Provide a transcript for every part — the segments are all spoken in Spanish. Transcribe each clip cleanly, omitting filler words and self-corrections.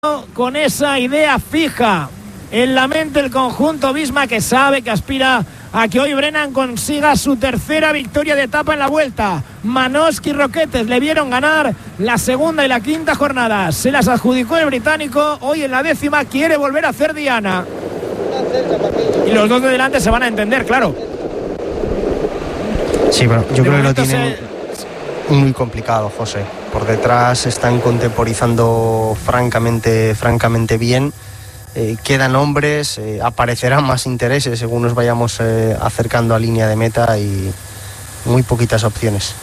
con esa idea fija en la mente el conjunto Visma, que sabe que aspira a que hoy Brennan consiga su tercera victoria de etapa en la Vuelta. Manoski y Roquetes le vieron ganar la segunda y la quinta jornada, se las adjudicó el británico. Hoy en la 10ª quiere volver a hacer diana, y los dos de delante se van a entender, claro. Sí, pero yo creo que lo tienen muy complicado, José. Por detrás están contemporizando francamente bien. Quedan hombres, aparecerán más intereses según nos vayamos acercando a línea de meta, y muy poquitas opciones.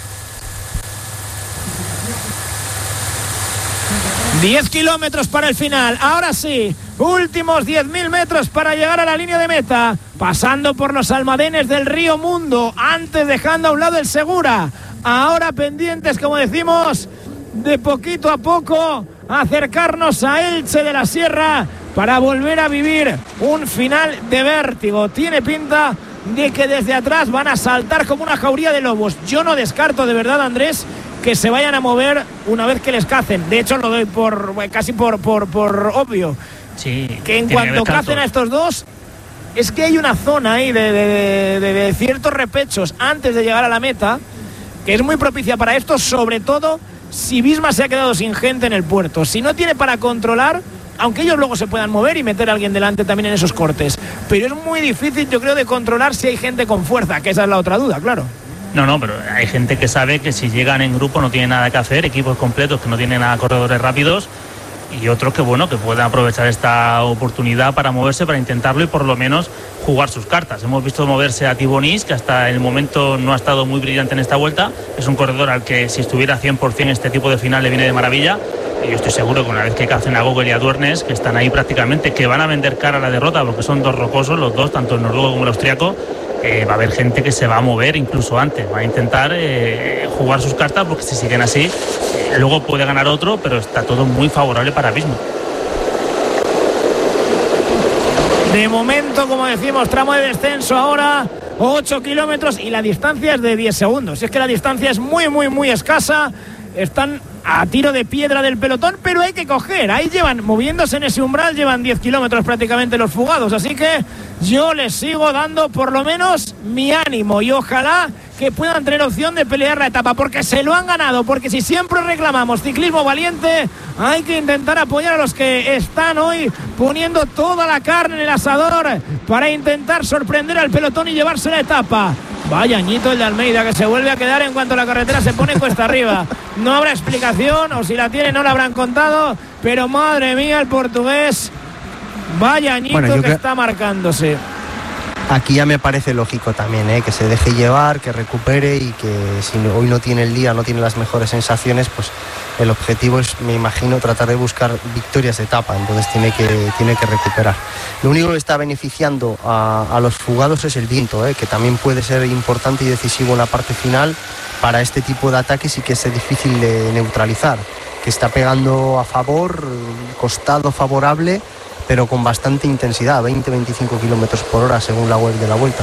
10 kilómetros para el final. Ahora sí, últimos 10.000 metros para llegar a la línea de meta, pasando por los almadenes del Río Mundo, antes dejando a un lado el Segura. Ahora pendientes, como decimos, de poquito a poco acercarnos a Elche de la Sierra para volver a vivir un final de vértigo. Tiene pinta de que desde atrás van a saltar como una jauría de lobos. Yo no descarto, de verdad, Andrés, que se vayan a mover una vez que les cacen. De hecho, lo doy casi por obvio. Sí, que en cuanto cacen a estos dos, es que hay una zona ahí de ciertos repechos antes de llegar a la meta que es muy propicia para esto, sobre todo si Visma se ha quedado sin gente en el puerto. Si no tiene para controlar, aunque ellos luego se puedan mover y meter a alguien delante también en esos cortes, pero es muy difícil, yo creo, de controlar si hay gente con fuerza, que esa es la otra duda, claro. No, pero hay gente que sabe que si llegan en grupo no tienen nada que hacer, equipos completos que no tienen nada, corredores rápidos, y otros que pueden aprovechar esta oportunidad para moverse, para intentarlo y por lo menos jugar sus cartas. Hemos visto moverse a Tibonis, que hasta el momento no ha estado muy brillante en esta vuelta. Es un corredor al que, si estuviera 100%, este tipo de final le viene de maravilla. Y yo estoy seguro que una vez que cacen a Gogol y a Duernes, que están ahí prácticamente, que van a vender cara a la derrota, porque son dos rocosos los dos, tanto el noruego como el austriaco, va a haber gente que se va a mover incluso antes, va a intentar jugar sus cartas, porque si siguen así, luego puede ganar otro, pero está todo muy favorable para Visma. De momento, como decimos, tramo de descenso ahora, 8 kilómetros, y la distancia es de 10 segundos. Es que la distancia es muy escasa. Están a tiro de piedra del pelotón, pero hay que coger. Ahí llevan, moviéndose en ese umbral, llevan 10 kilómetros prácticamente los fugados. Así que yo les sigo dando por lo menos mi ánimo, y ojalá que puedan tener opción de pelear la etapa, porque se lo han ganado. Porque si siempre reclamamos ciclismo valiente, hay que intentar apoyar a los que están hoy poniendo toda la carne en el asador para intentar sorprender al pelotón y llevarse la etapa. Vaya añito el de Almeida, que se vuelve a quedar en cuanto la carretera se pone cuesta arriba. No habrá explicación, o si la tiene no la habrán contado, pero madre mía, el portugués, vaya añito que está marcándose. Aquí ya me parece lógico también, que se deje llevar, que recupere, y que si hoy no tiene el día, no tiene las mejores sensaciones, pues el objetivo es, me imagino, tratar de buscar victorias de etapa. Entonces tiene que recuperar. Lo único que está beneficiando a los fugados es el viento, que también puede ser importante y decisivo en la parte final para este tipo de ataques, y que es difícil de neutralizar, que está pegando a favor, costado favorable, pero con bastante intensidad, 20-25 kilómetros por hora según la web de la Vuelta.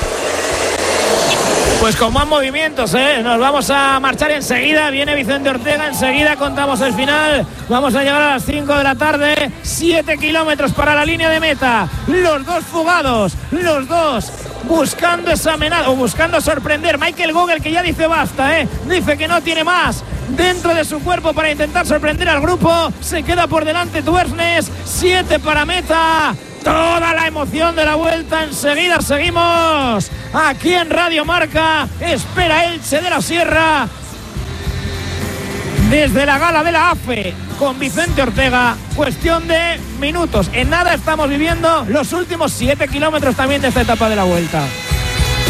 Pues con más movimientos, nos vamos a marchar enseguida. Viene Vicente Ortega, enseguida contamos el final. Vamos a llegar a las 5 de la tarde. 7 kilómetros para la línea de meta. Los dos fugados, los dos buscando esa amenaza, o buscando sorprender. Michael Gogol, que ya dice basta, dice que no tiene más dentro de su cuerpo para intentar sorprender al grupo. Se queda por delante Duernes. 7 para meta. Toda la emoción de la Vuelta. Enseguida seguimos aquí en Radio Marca. Espera Elche de la Sierra desde la gala de la AFE con Vicente Ortega. Cuestión de minutos. En nada estamos viviendo los últimos 7 kilómetros también de esta etapa de la Vuelta.